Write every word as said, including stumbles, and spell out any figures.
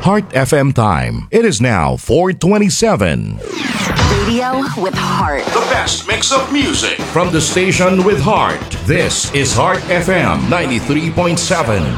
Heart F M time. It is now four twenty-seven. Radio with heart. The best mix of music from the station with heart. This is Heart F M ninety-three point seven.